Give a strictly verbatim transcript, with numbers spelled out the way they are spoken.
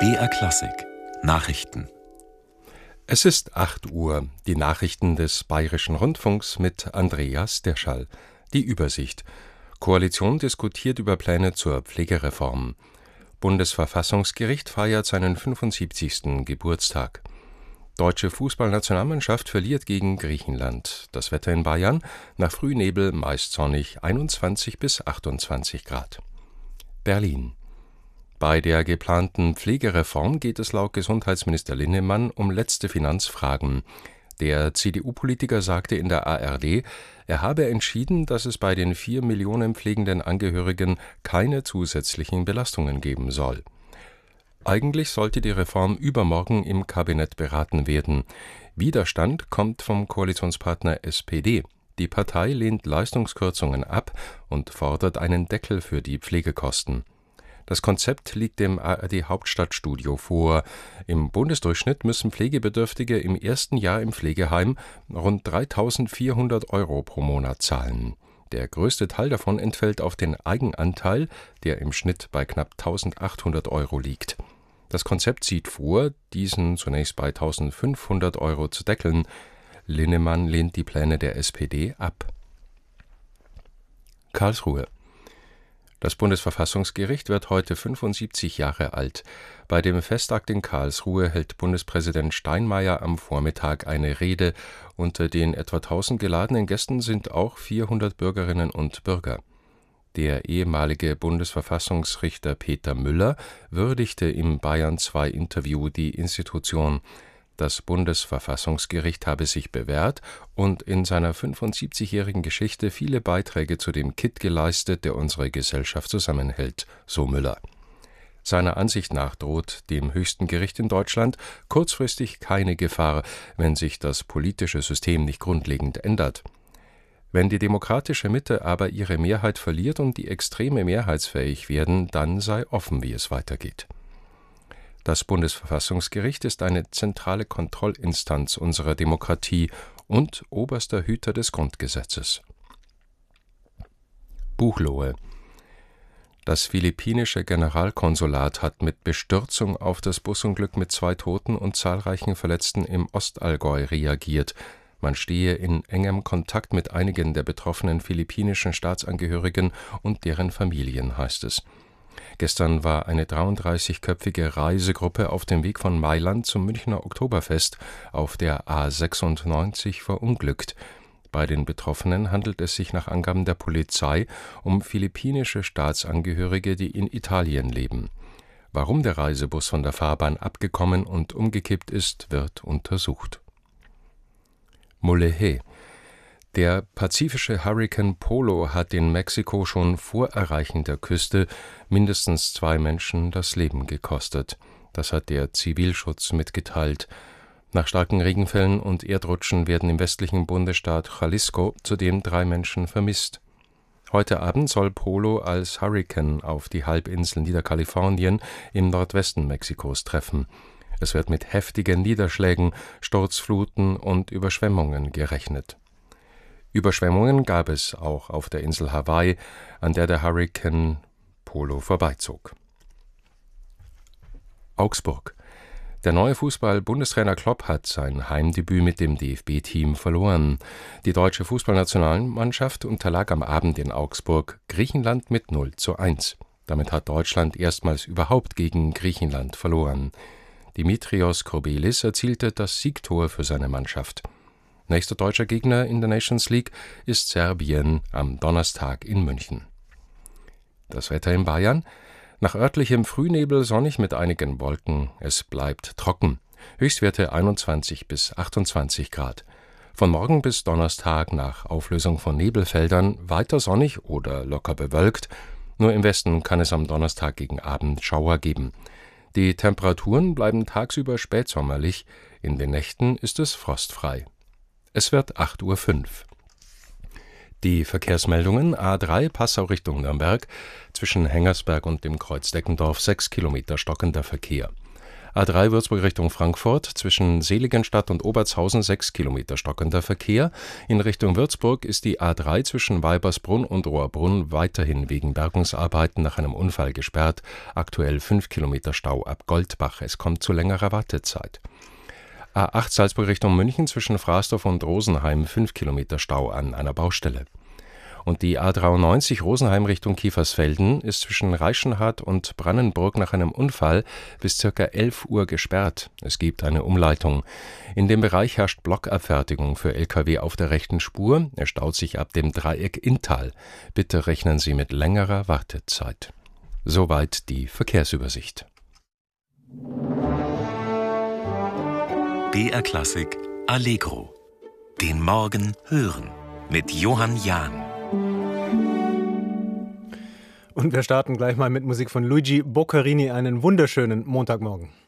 B R Klassik Nachrichten. Es ist acht Uhr. Die Nachrichten des Bayerischen Rundfunks mit Andreas Derschall. Die Übersicht. Koalition diskutiert über Pläne zur Pflegereform. Bundesverfassungsgericht feiert seinen fünfundsiebzigsten Geburtstag. Deutsche Fußballnationalmannschaft verliert gegen Griechenland. Das Wetter in Bayern: nach Frühnebel meist sonnig, einundzwanzig bis achtundzwanzig Grad. Berlin. Bei der geplanten Pflegereform geht es laut Gesundheitsminister Linnemann um letzte Finanzfragen. Der C D U-Politiker sagte in der A R D, er habe entschieden, dass es bei den vier Millionen pflegenden Angehörigen keine zusätzlichen Belastungen geben soll. Eigentlich sollte die Reform übermorgen im Kabinett beraten werden. Widerstand kommt vom Koalitionspartner S P D. Die Partei lehnt Leistungskürzungen ab und fordert einen Deckel für die Pflegekosten. Das Konzept liegt dem A R D-Hauptstadtstudio vor. Im Bundesdurchschnitt müssen Pflegebedürftige im ersten Jahr im Pflegeheim rund dreitausendvierhundert Euro pro Monat zahlen. Der größte Teil davon entfällt auf den Eigenanteil, der im Schnitt bei knapp eintausendachthundert Euro liegt. Das Konzept sieht vor, diesen zunächst bei eintausendfünfhundert Euro zu deckeln. Linnemann lehnt die Pläne der S P D ab. Karlsruhe. Das Bundesverfassungsgericht wird heute fünfundsiebzig Jahre alt. Bei dem Festakt in Karlsruhe hält Bundespräsident Steinmeier am Vormittag eine Rede. Unter den etwa tausend geladenen Gästen sind auch vierhundert Bürgerinnen und Bürger. Der ehemalige Bundesverfassungsrichter Peter Müller würdigte im Bayern zwei Interview die Institution. Das Bundesverfassungsgericht habe sich bewährt und in seiner fünfundsiebzigjährigen Geschichte viele Beiträge zu dem Kitt geleistet, der unsere Gesellschaft zusammenhält, so Müller. Seiner Ansicht nach droht dem höchsten Gericht in Deutschland kurzfristig keine Gefahr, wenn sich das politische System nicht grundlegend ändert. Wenn die demokratische Mitte aber ihre Mehrheit verliert und die Extreme mehrheitsfähig werden, dann sei offen, wie es weitergeht. Das Bundesverfassungsgericht ist eine zentrale Kontrollinstanz unserer Demokratie und oberster Hüter des Grundgesetzes. Buchloe. Das philippinische Generalkonsulat hat mit Bestürzung auf das Busunglück mit zwei Toten und zahlreichen Verletzten im Ostallgäu reagiert. Man stehe in engem Kontakt mit einigen der betroffenen philippinischen Staatsangehörigen und deren Familien, heißt es. Gestern war eine dreiunddreißigköpfige Reisegruppe auf dem Weg von Mailand zum Münchner Oktoberfest auf der A sechsundneunzig verunglückt. Bei den Betroffenen handelt es sich nach Angaben der Polizei um philippinische Staatsangehörige, die in Italien leben. Warum der Reisebus von der Fahrbahn abgekommen und umgekippt ist, wird untersucht. Mulegé. Der pazifische Hurrikan Polo hat in Mexiko schon vor Erreichen der Küste mindestens zwei Menschen das Leben gekostet. Das hat der Zivilschutz mitgeteilt. Nach starken Regenfällen und Erdrutschen werden im westlichen Bundesstaat Jalisco zudem drei Menschen vermisst. Heute Abend soll Polo als Hurrikan auf die Halbinsel Niederkalifornien im Nordwesten Mexikos treffen. Es wird mit heftigen Niederschlägen, Sturzfluten und Überschwemmungen gerechnet. Überschwemmungen gab es auch auf der Insel Hawaii, an der der Hurrikan Polo vorbeizog. Augsburg. Der neue Fußball-Bundestrainer Klopp hat sein Heimdebüt mit dem D F B-Team verloren. Die deutsche Fußballnationalmannschaft unterlag am Abend in Augsburg Griechenland mit null zu eins. Damit hat Deutschland erstmals überhaupt gegen Griechenland verloren. Dimitrios Krobelis erzielte das Siegtor für seine Mannschaft. Nächster deutscher Gegner in der Nations League ist Serbien am Donnerstag in München. Das Wetter in Bayern: nach örtlichem Frühnebel sonnig mit einigen Wolken. Es bleibt trocken. Höchstwerte einundzwanzig bis achtundzwanzig Grad. Von morgen bis Donnerstag nach Auflösung von Nebelfeldern weiter sonnig oder locker bewölkt. Nur im Westen kann es am Donnerstag gegen Abend Schauer geben. Die Temperaturen bleiben tagsüber spätsommerlich. In den Nächten ist es frostfrei. Es wird acht Uhr fünf. Die Verkehrsmeldungen: A drei Passau Richtung Nürnberg, zwischen Hengersberg und dem Kreuz Deckendorf sechs Kilometer stockender Verkehr. A drei Würzburg Richtung Frankfurt, zwischen Seligenstadt und Obertshausen sechs Kilometer stockender Verkehr. In Richtung Würzburg ist die A drei zwischen Weibersbrunn und Rohrbrunn weiterhin wegen Bergungsarbeiten nach einem Unfall gesperrt. Aktuell fünf Kilometer Stau ab Goldbach. Es kommt zu längerer Wartezeit. A acht Salzburg Richtung München, zwischen Fraßdorf und Rosenheim fünf Kilometer Stau an einer Baustelle. Und die A dreiundneunzig Rosenheim Richtung Kiefersfelden ist zwischen Reichenhall und Brannenburg nach einem Unfall bis ca. elf Uhr gesperrt. Es gibt eine Umleitung. In dem Bereich herrscht Blockabfertigung für L K W auf der rechten Spur. Er staut sich ab dem Dreieck Inntal. Bitte rechnen Sie mit längerer Wartezeit. Soweit die Verkehrsübersicht. B R Klassik Allegro. Den Morgen hören mit Johann Jahn. Und wir starten gleich mal mit Musik von Luigi Boccherini. Einen wunderschönen Montagmorgen.